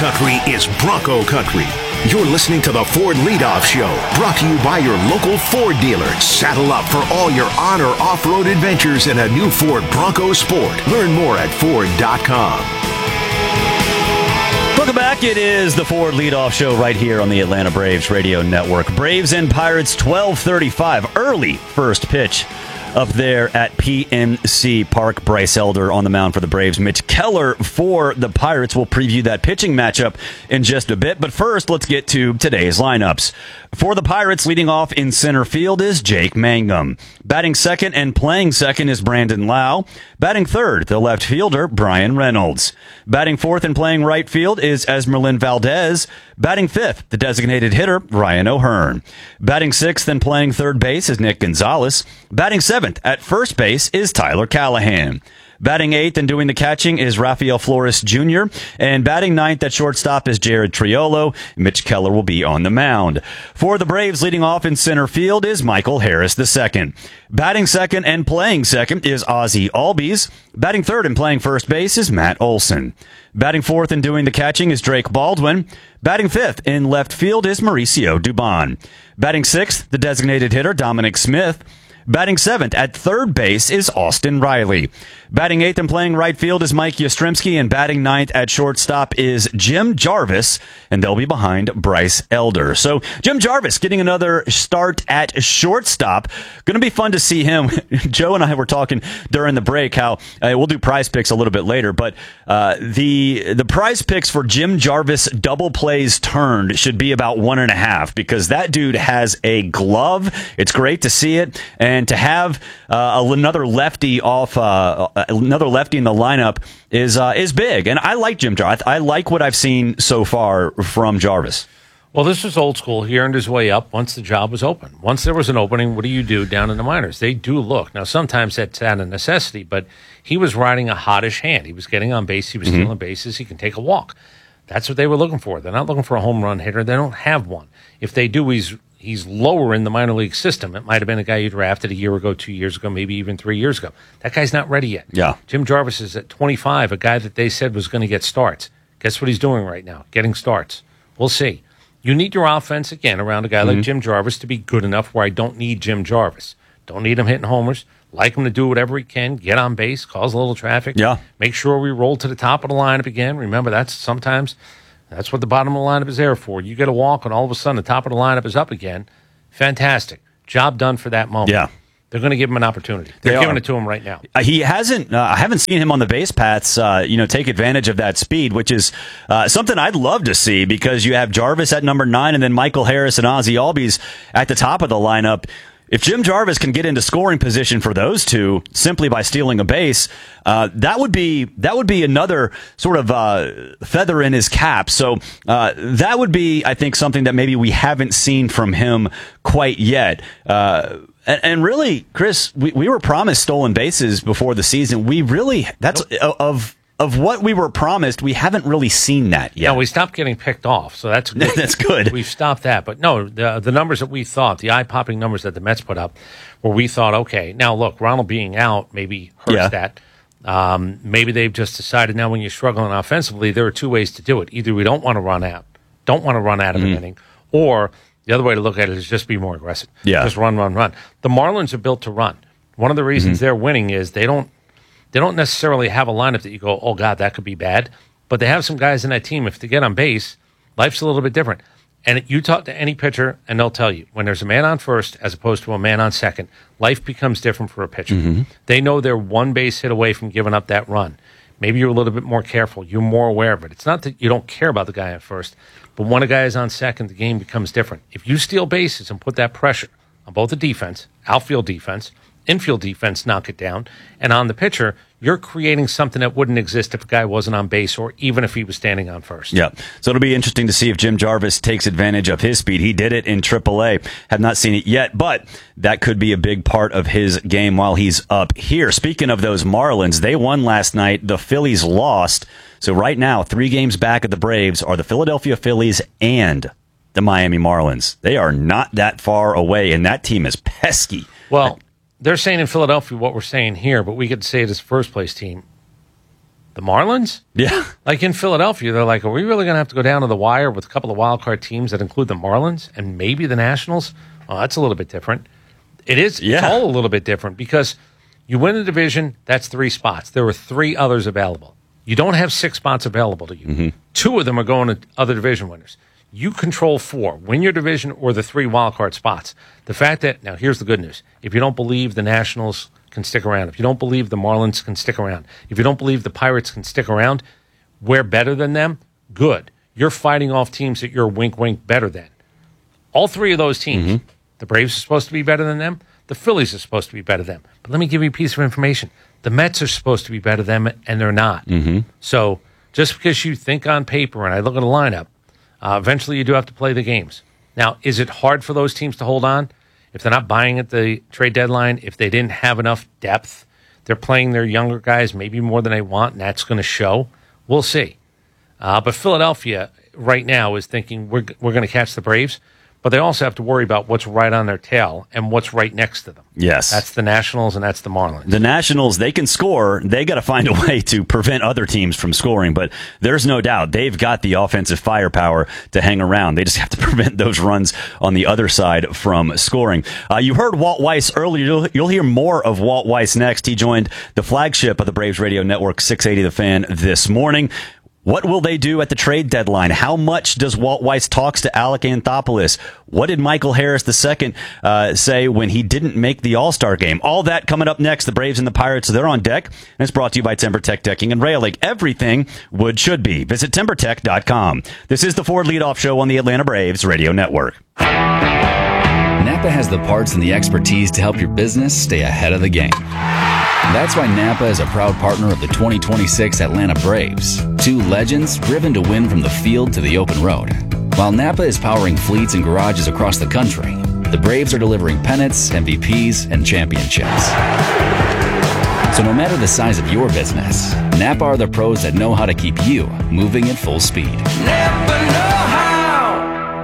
country is Bronco country. You're listening to the Ford Leadoff Show, brought to you by your local Ford dealer. Saddle up for all your on or off-road adventures in a new Ford Bronco Sport. Learn more at Ford.com. Welcome back. It is the Ford Leadoff Show right here on the Atlanta Braves Radio Network. Braves and Pirates, 12:35. Early first pitch up there at PNC Park. Bryce Elder on the mound for the Braves. Mitch Keller for the Pirates. We'll preview that pitching matchup in just a bit. But first, let's get to today's lineups. For the Pirates, leading off in center field is Jake Mangum. Batting second and playing second is Brandon Lau. Batting third, the left fielder, Brian Reynolds. Batting fourth and playing right field is Esmerlin Valdez. Batting fifth, the designated hitter, Ryan O'Hearn. Batting sixth and playing third base is Nick Gonzalez. Batting seventh at first base is Tyler Callahan. Batting eighth and doing the catching is Rafael Flores Jr. And batting ninth at shortstop is Jared Triolo. Mitch Keller will be on the mound. For the Braves, leading off in center field is Michael Harris II. Batting second and playing second is Ozzie Albies. Batting third and playing first base is Matt Olson. Batting fourth and doing the catching is Drake Baldwin. Batting fifth in left field is Mauricio Dubon. Batting sixth, the designated hitter, Dominic Smith. Batting seventh at third base is Austin Riley. Batting eighth and playing right field is Mike Yastrzemski, and batting ninth at shortstop is Jim Jarvis, and they'll be behind Bryce Elder. So Jim Jarvis getting another start at shortstop. Going to be fun to see him. Joe and I were talking during the break how we'll do prize picks a little bit later, but the prize picks for Jim Jarvis double plays turned should be about 1.5, because that dude has a glove. It's great to see it. And to have another lefty another lefty in the lineup is big. And I like Jim Jarvis. I like what I've seen so far from Jarvis. Well, this was old school. He earned his way up once the job was open. Once there was an opening, what do you do down in the minors? They do look. Now, sometimes that's out of necessity, but he was riding a hottish hand. He was getting on base. He was stealing bases. He can take a walk. That's what they were looking for. They're not looking for a home run hitter. They don't have one. If they do, he's lower in the minor league system. It might have been a guy you drafted a year ago, 2 years ago, maybe even 3 years ago. That guy's not ready yet. Yeah. Jim Jarvis is at 25, a guy that they said was going to get starts. Guess what he's doing right now? Getting starts. We'll see. You need your offense, again, around a guy like Jim Jarvis to be good enough where I don't need Jim Jarvis. Don't need him hitting homers. Like him to do whatever he can, get on base, cause a little traffic. Yeah. Make sure we roll to the top of the lineup again. Remember, that's what the bottom of the lineup is there for. You get a walk, and all of a sudden the top of the lineup is up again. Fantastic. Job done for that moment. Yeah. They're going to give him an opportunity. They're giving it to him right now. He hasn't. I haven't seen him on the base paths. Take advantage of that speed, which is something I'd love to see, because you have Jarvis at number 9, and then Michael Harris and Ozzie Albies at the top of the lineup. If Jim Jarvis can get into scoring position for those two simply by stealing a base, that would be another sort of feather in his cap. So that would be, I think, something that maybe we haven't seen from him quite yet. And really, Chris, we were promised stolen bases before the season. Of what we were promised, we haven't really seen that yet. No, we stopped getting picked off, so that's good. That's good. We've stopped that. But no, the numbers that we thought, the eye-popping numbers that the Mets put up, where we thought, okay, now look, Ronald being out maybe hurts that. Maybe they've just decided now when you're struggling offensively, there are two ways to do it. Either we don't want to run out of an inning, or the other way to look at it is just be more aggressive. Yeah. Just run. The Marlins are built to run. One of the reasons they're winning is they don't necessarily have a lineup that you go, oh, God, that could be bad. But they have some guys in that team. If they get on base, life's a little bit different. And you talk to any pitcher, and they'll tell you, when there's a man on first as opposed to a man on second, life becomes different for a pitcher. They know they're one base hit away from giving up that run. Maybe you're a little bit more careful. You're more aware of it. It's not that you don't care about the guy at first, but when a guy is on second, the game becomes different. If you steal bases and put that pressure on both the defense, outfield defense, infield defense, knock it down, and on the pitcher, you're creating something that wouldn't exist if a guy wasn't on base or even if he was standing on first. Yeah. So it'll be interesting to see if Jim Jarvis takes advantage of his speed. He did it in AAA. Have not seen it yet, but that could be a big part of his game while he's up here. Speaking of those Marlins, they won last night. The Phillies lost. So right now, 3 games back of the Braves are the Philadelphia Phillies and the Miami Marlins. They are not that far away, and that team is pesky. Well, they're saying in Philadelphia what we're saying here, but we could say it as a first-place team. The Marlins? Yeah. Like in Philadelphia, they're like, are we really going to have to go down to the wire with a couple of wild card teams that include the Marlins and maybe the Nationals? Oh, that's a little bit different. It is. Yeah. It's all a little bit different because you win the division, that's 3 spots. There were 3 others available. You don't have 6 spots available to you. Mm-hmm. 2 of them are going to other division winners. You control 4. Win your division or the 3 wild card spots. The fact that, now here's the good news. If you don't believe the Nationals can stick around, if you don't believe the Marlins can stick around, if you don't believe the Pirates can stick around, we're better than them, good. You're fighting off teams that you're wink better than. All 3 of those teams, the Braves are supposed to be better than them, the Phillies are supposed to be better than them. But let me give you a piece of information. The Mets are supposed to be better than them, and they're not. So just because you think on paper, and I look at a lineup, eventually you do have to play the games. Now, is it hard for those teams to hold on? If they're not buying at the trade deadline, if they didn't have enough depth, they're playing their younger guys maybe more than they want, and that's going to show. We'll see. But Philadelphia right now is thinking we're going to catch the Braves, but they also have to worry about what's right on their tail and what's right next to them. Yes. That's the Nationals and that's the Marlins. The Nationals, they can score. They got to find a way to prevent other teams from scoring, but there's no doubt they've got the offensive firepower to hang around. They just have to prevent those runs on the other side from scoring. You heard Walt Weiss earlier. You'll hear more of Walt Weiss next. He joined the flagship of the Braves Radio Network, 680 The Fan, this morning. What will they do at the trade deadline? How much does Walt Weiss talks to Alec Anthopoulos? What did Michael Harris II say when he didn't make the All-Star game? All that coming up next. The Braves and the Pirates, they're on deck. And it's brought to you by TimberTech Decking and Railing. Everything wood should be. Visit TimberTech.com. This is the Ford Leadoff Show on the Atlanta Braves Radio Network. Napa has the parts and the expertise to help your business stay ahead of the game. That's why Napa is a proud partner of the 2026 Atlanta Braves, 2 legends driven to win from the field to the open road. While Napa is powering fleets and garages across the country, the Braves are delivering pennants, MVPs, and championships. So no matter the size of your business, Napa are the pros that know how to keep you moving at full speed. Napa know-how.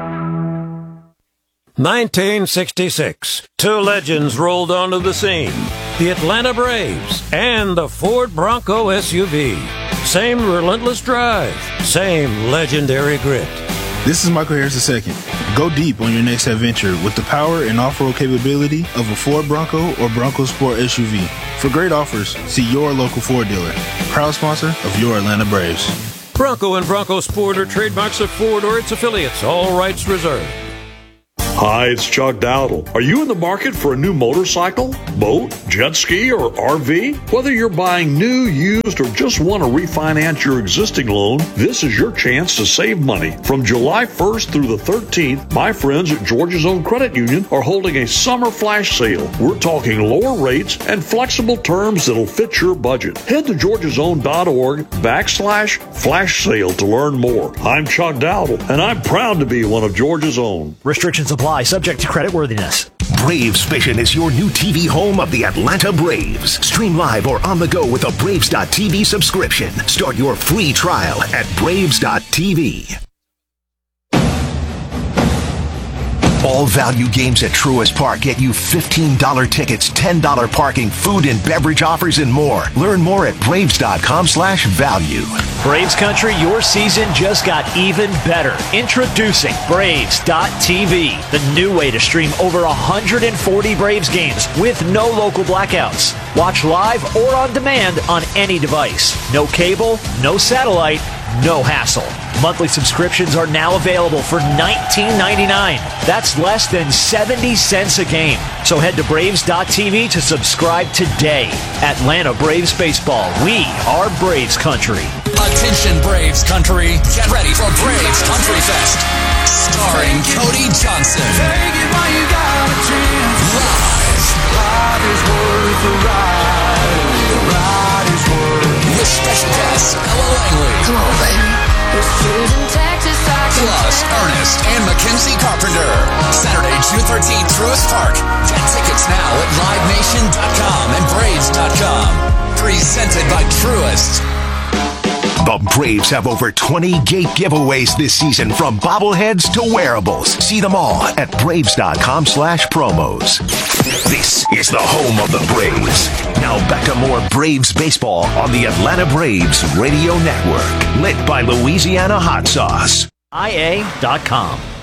1966, 2 legends rolled onto the scene. The Atlanta Braves and the Ford Bronco SUV. Same relentless drive, same legendary grit. This is Michael Harris II. Go deep on your next adventure with the power and off-road capability of a Ford Bronco or Bronco Sport SUV. For great offers, see your local Ford dealer. Proud sponsor of your Atlanta Braves. Bronco and Bronco Sport are trademarks of Ford or its affiliates. All rights reserved. Hi, it's Chuck Dowdle. Are you in the market for a new motorcycle, boat, jet ski, or RV? Whether you're buying new, used, or just want to refinance your existing loan, this is your chance to save money. From July 1st through the 13th, my friends at Georgia's Own Credit Union are holding a summer flash sale. We're talking lower rates and flexible terms that'll fit your budget. Head to georgiasown.org/flash sale to learn more. I'm Chuck Dowdle, and I'm proud to be one of Georgia's Own. Restrictions apply. Subject to creditworthiness. Braves Vision is your new TV home of the Atlanta Braves. Stream live or on the go with a Braves.TV subscription. Start your free trial at Braves.TV. All value games at Truist Park get you $15 tickets, $10 parking, food and beverage offers, and more. Learn more at Braves.com/value. Braves Country, your season just got even better. Introducing Braves.TV, the new way to stream over 140 Braves games with no local blackouts. Watch live or on demand on any device. No cable, no satellite, no hassle. Monthly subscriptions are now available for $19.99. That's less than 70 cents a game. So head to Braves.TV to subscribe today. Atlanta Braves Baseball. We are Braves Country. Attention Braves Country. Get ready for Braves Country Fest. Starring Cody Johnson. Take it while you got a chance. Live. Life is worth the ride. The ride is worth. With special guests Ella Langley. Come on, baby. Plus Ernest and Mackenzie Carpenter. Saturday, June 13th, Truist Park. Get tickets now at LiveNation.com and Braves.com. Presented by Truist. The Braves have over 20 gate giveaways this season, from bobbleheads to wearables. See them all at Braves.com/promos. This is the home of the Braves. Now back to more Braves baseball on the Atlanta Braves Radio Network. Lit by Louisiana Hot Sauce. IA.com.